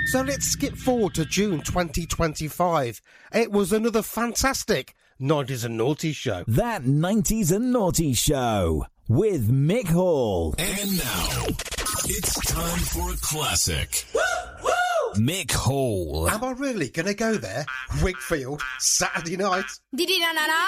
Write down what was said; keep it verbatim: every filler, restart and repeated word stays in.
So let's skip forward to June twenty twenty-five. It was another fantastic nineties and Naughty show. That nineties and Naughty show with Mick Hall. And now, it's time for a classic. Woo! Woo! Mick Hall. Am I really going to go there? Wakefield, Saturday night. Didi na na na.